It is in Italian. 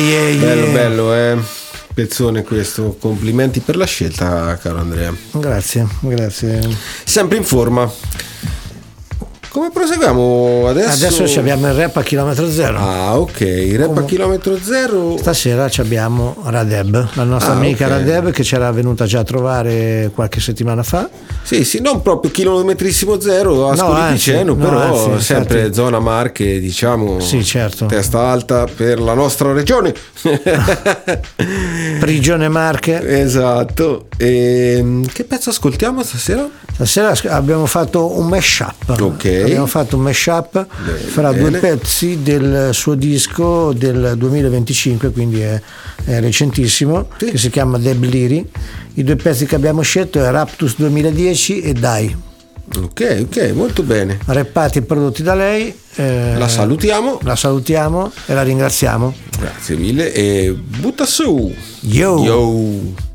Bello, pezzone questo. Complimenti per la scelta, caro Andrea. Grazie. Sempre in forma. Come proseguiamo adesso? Adesso abbiamo il rap a chilometro zero. Ah, ok, il rap a chilometro zero. Stasera abbiamo Radeb, la nostra amica Radeb, che c'era venuta già a trovare qualche settimana fa. Sì, non proprio chilometrissimo zero, Ascoli Piceno, però sempre infatti, zona Marche, diciamo. Sì, certo. Testa alta per la nostra regione. Prigione Marche. Esatto. E che pezzo ascoltiamo stasera? Stasera abbiamo fatto un mashup. Ok. Abbiamo fatto un mashup fra due pezzi del suo disco del 2025, quindi è recentissimo, che si chiama Deb Leary. I due pezzi che abbiamo scelto è Raptus 2010 e Dai. Ok, molto bene. Rappati e prodotti da lei. La salutiamo E la ringraziamo. Grazie mille e butta su. Yo.